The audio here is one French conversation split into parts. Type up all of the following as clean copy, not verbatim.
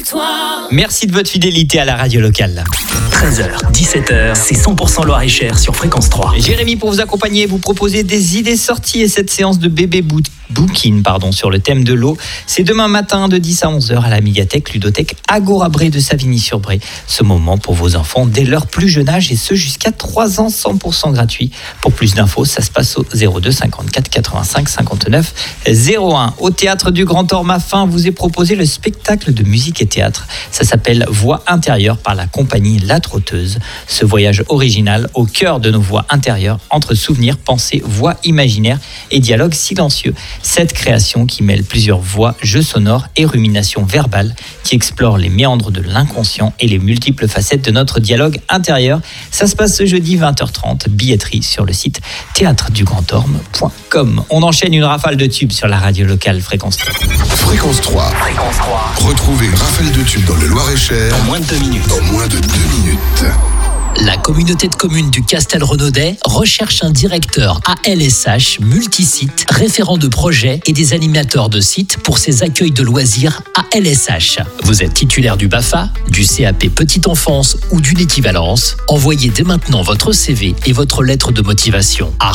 victoire. Merci de votre fidélité à la radio locale. 13h, 17h, c'est 100% Loir-et-Cher sur Fréquence 3. Jérémy pour vous accompagner, vous proposer des idées sorties et cette séance de bébé booking sur le thème de l'eau. C'est demain matin de 10 à 11h à la médiathèque ludothèque Agora Bray de Savigny-sur-Bray. Ce moment pour vos enfants dès leur plus jeune âge et ce jusqu'à 3 ans 100% gratuit. Pour plus d'infos, ça se passe au 02 54 85 59 01. Au théâtre du Grand Ormafin, vous est proposé le spectacle de musique et théâtre. Ça s'appelle Voix intérieure par la compagnie La Trotteuse. Ce voyage original au cœur de nos voix intérieures entre souvenirs, pensées, voix imaginaires et dialogues silencieux. Cette création qui mêle plusieurs voix, jeux sonores et ruminations verbales qui explore les méandres de l'inconscient et les multiples facettes de notre dialogue intérieur. Ça se passe ce jeudi 20h30, billetterie sur le site théâtredugrandorme.com. On enchaîne une rafale de tubes sur la radio locale Fréquence 3. Fréquence 3. Retrouvez une rafale de tubes dans le Loir-et-Cher En moins de 2 minutes. en moins de 2 minutes. La communauté de communes du Castel-Renaudet recherche un directeur ALSH multisite, référent de projet et des animateurs de sites pour ses accueils de loisirs ALSH. Vous êtes titulaire du BAFA, du CAP Petite Enfance ou d'une équivalence? Envoyez dès maintenant votre CV et votre lettre de motivation à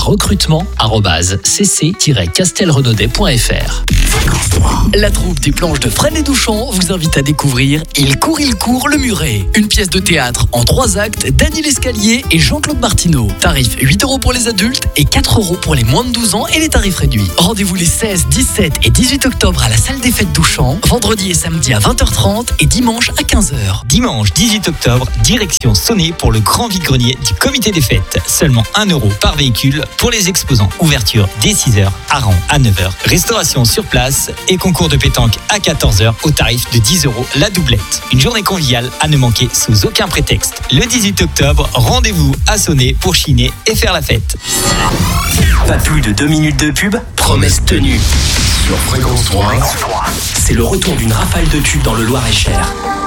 recrutement@cc-castelrenaudet.fr. La troupe des planches de Fresnes et Douchan vous invite à découvrir Il court, le muret. Une pièce de théâtre en 3 actes d'Annie Lescalier et Jean-Claude Martineau. Tarif 8 € pour les adultes et 4 € pour les moins de 12 ans et les tarifs réduits. Rendez-vous les 16, 17 et 18 octobre à la salle des fêtes Douchan, vendredi et samedi à 20h30 et dimanche à 15h. Dimanche 18 octobre, direction Sonnay pour le grand vide-grenier du comité des fêtes. Seulement 1 € par véhicule pour les exposants. Ouverture dès 6h, Aran à 9h. Restauration sur place et concours de pétanque à 14h au tarif de 10 € la doublette. Une journée conviviale à ne manquer sous aucun prétexte. Le 18 octobre, rendez-vous à Sonnay pour chiner et faire la fête. Pas plus de 2 minutes de pub, promesse tenue. Sur Fréquence 3. C'est le retour d'une rafale de tubes dans le Loir-et-Cher.